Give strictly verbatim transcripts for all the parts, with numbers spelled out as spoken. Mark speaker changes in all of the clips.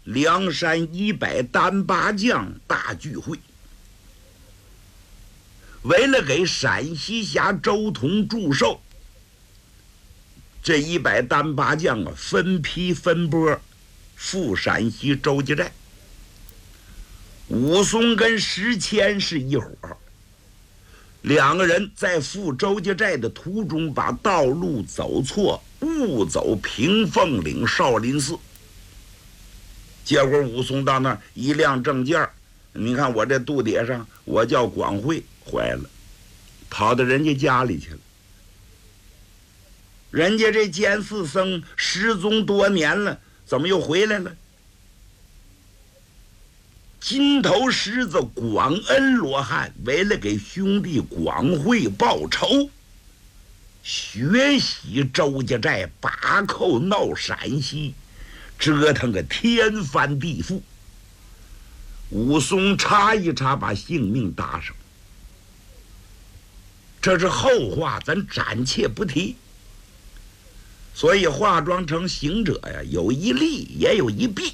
Speaker 1: 梁山一百单八将大聚会。为了给陕西侠周同祝寿，这一百单八将啊，分批分拨赴陕西周家寨。武松跟石谦是一伙，两个人在赴周家寨的途中，把道路走错，误走平凤岭少林寺。结果武松到那儿一亮证件，你看我这肚碟上我叫广惠，坏了，跑到人家家里去了。人家这监寺僧失踪多年了，怎么又回来了？金头狮子广恩罗汉为了给兄弟广惠报仇，学习周家寨，把寇闹陕西，折腾个天翻地覆。武松插一插，把性命搭上。这是后话，咱暂且不提。所以化妆成行者呀，有一利也有一弊。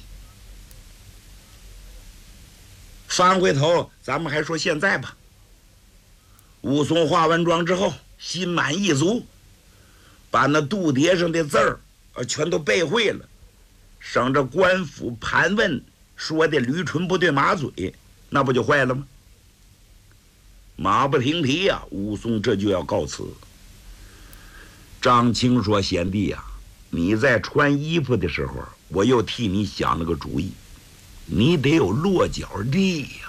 Speaker 1: 翻回头，咱们还说现在吧。武松化完妆之后，心满意足，把那肚碟上的字儿啊全都背会了，省着官府盘问，说的驴唇不对马嘴，那不就坏了吗？马不停蹄呀、啊，武松这就要告辞。张青说：“贤弟呀、啊，你在穿衣服的时候，我又替你想了个主意。你得有落脚地呀！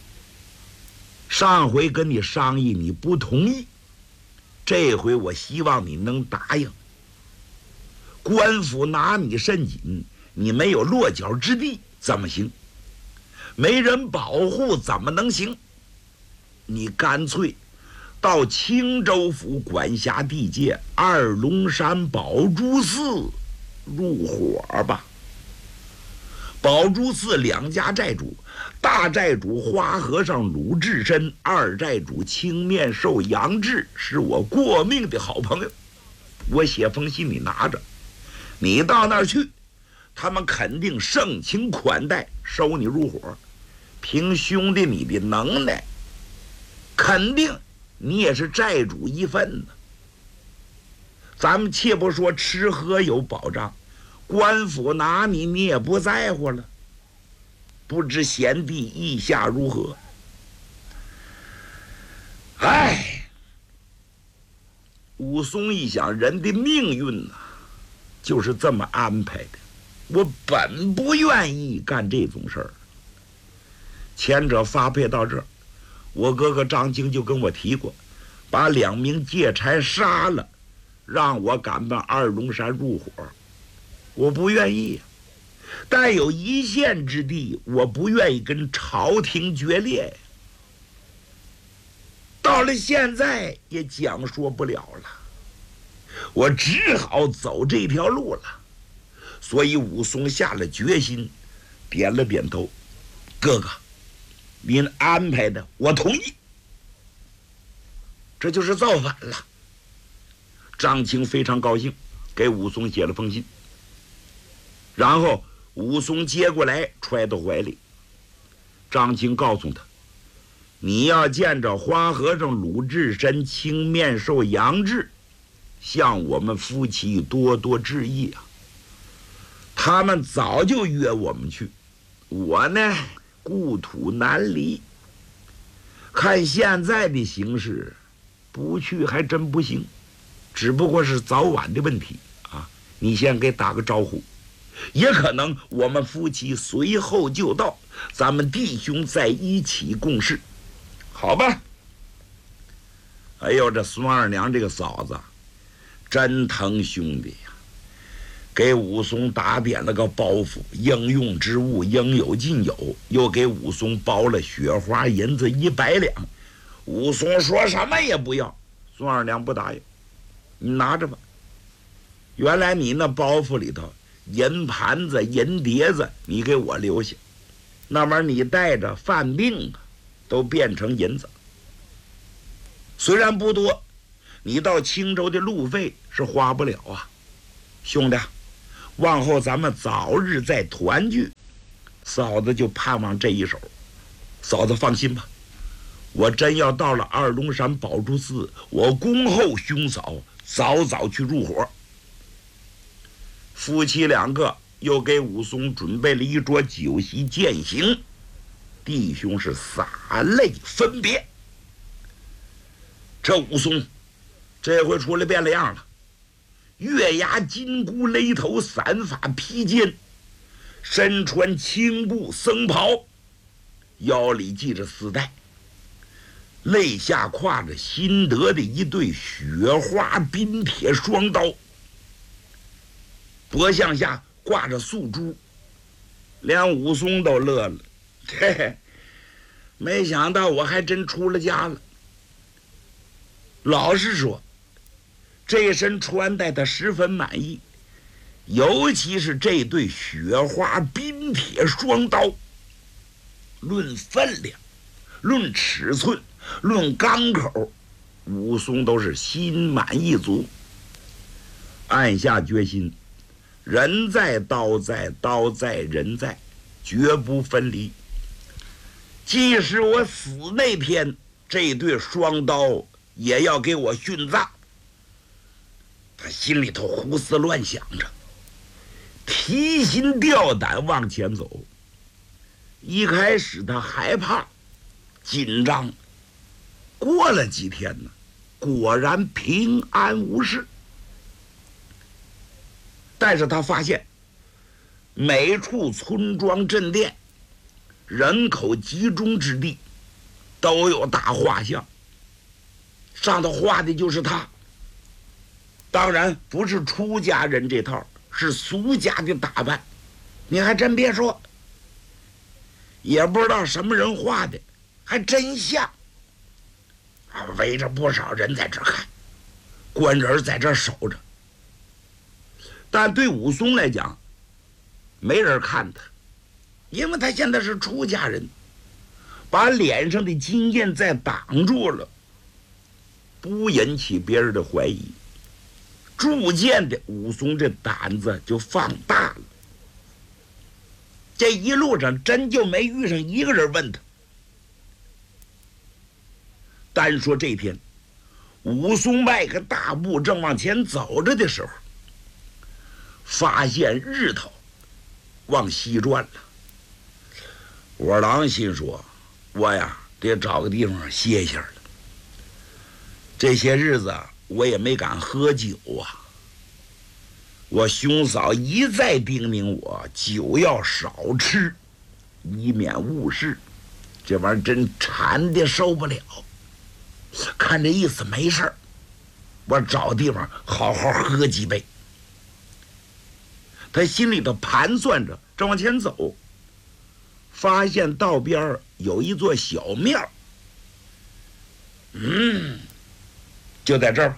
Speaker 1: 上回跟你商议，你不同意，这回我希望你能答应。官府拿你甚紧，你没有落脚之地怎么行？没人保护怎么能行？你干脆到青州府管辖地界二龙山宝珠寺入伙吧。宝珠寺两家寨主，大寨主花和尚鲁智深，二寨主青面兽杨志是我过命的好朋友。我写封信你拿着，你到那儿去，他们肯定盛情款待，收你入伙。凭兄弟你的能耐，肯定你也是寨主一份呢。咱们且不说吃喝有保障，官府拿你，你也不在乎了。不知贤弟意下如何？唉，武松一想，人的命运呐、啊，就是这么安排的。我本不愿意干这种事儿。前者发配到这儿，我哥哥张京就跟我提过，把两名借差杀了，让我赶奔二龙山入伙。我不愿意，但有一线之地，我不愿意跟朝廷决裂。到了现在也讲说不了了，我只好走这条路了。所以武松下了决心，点了点头：“哥哥，您安排的我同意。”这就是造反了。张青非常高兴，给武松写了封信。然后武松接过来揣到怀里。张青告诉他：“你要见着花和尚鲁智深、青面兽杨志，向我们夫妻多多致意啊！他们早就约我们去，我呢故土难离，看现在的形势，不去还真不行，只不过是早晚的问题啊！你先给打个招呼。也可能我们夫妻随后就到，咱们弟兄在一起共事，好吧？”哎呦，这孙二娘这个嫂子真疼兄弟呀，给武松打点了个包袱，应用之物应有尽有，又给武松包了雪花银子一百两。武松说什么也不要，孙二娘不答应：“你拿着吧，原来你那包袱里头银盘子银碟子你给我留下，那玩意儿你带着犯病啊，都变成银子。虽然不多，你到青州的路费是花不了啊。兄弟，往后咱们早日再团聚， 嫂子就盼望这一手。嫂子放心吧，我真要到了二龙山宝珠寺，我恭候兄嫂早早去入伙。夫妻两个又给武松准备了一桌酒席饯行，弟兄是洒泪分别。这武松这回出来变了样了，月牙金箍勒头，散发披肩，身穿青布僧袍，腰里系着丝带，肋下挎着新得的一对雪花冰铁双刀，脖项下挂着素珠，连武松都乐了，嘿嘿，没想到我还真出了家了。老实说，这身穿戴他十分满意，尤其是这对雪花冰铁双刀，论分量，论尺寸，论钢口，武松都是心满意足。暗下决心，人在刀在，刀在人在，绝不分离。即使我死那天，这对双刀也要给我殉葬。他心里头胡思乱想着，提心吊胆往前走。一开始他害怕紧张，过了几天呢，果然平安无事。但是他发现每处村庄镇店，人口集中之地，都有大画像，上头画的就是他。当然不是出家人这套，是俗家的打扮。你还真别说，也不知道什么人画的，还真像。围着不少人在这看，官人在这守着。但对武松来讲，没人看他，因为他现在是出家人，把脸上的金印再挡住了，不引起别人的怀疑。逐渐的，武松这胆子就放大了。这一路上真就没遇上一个人问他。单说这天，武松迈个大步正往前走着的时候，发现日头往西转了。我郎心说，我呀得找个地方歇歇了。这些日子我也没敢喝酒啊。我兄嫂一再叮咛我酒要少吃，以免误事。这玩意儿真馋的受不了。看这意思没事儿，我找地方好好喝几杯。他心里头盘算着，正往前走，发现道边有一座小庙。嗯，就在这儿。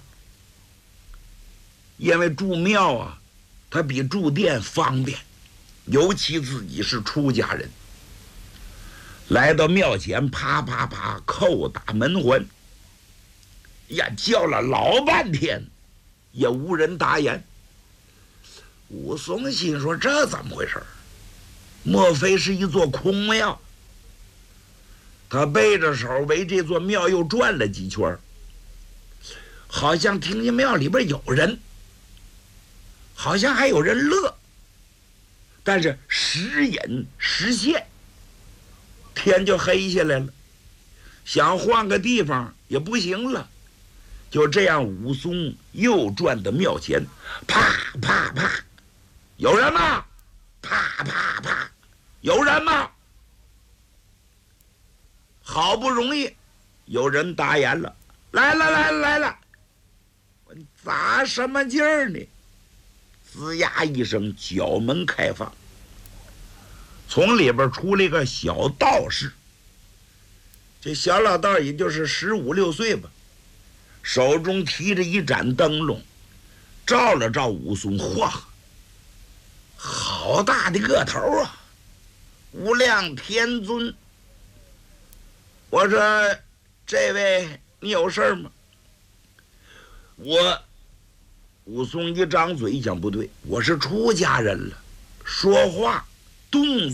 Speaker 1: 因为住庙啊，它比住店方便，尤其自己是出家人。来到庙前，啪啪啪叩打门环，呀，叫了老半天，也无人答言。武松心说：“这怎么回事？莫非是一座空庙？”他背着手围这座庙又转了几圈，好像听见庙里边有人，好像还有人乐，但是时隐时现，天就黑下来了，想换个地方也不行了。就这样，武松又转到庙前，啪啪啪，有人吗？啪啪啪，有人吗？好不容易有人答言了，来了来了来了。我砸什么劲儿呢？吱呀一声，角门开放，从里边出来一个小道士。这小老道也就是十五六岁吧，手中提着一盏灯笼，照了照武松，嚯，好大的个头啊！无量天尊。我说：“这位，你有事吗？”我武松一张嘴一想，不对，我是出家人了，说话动作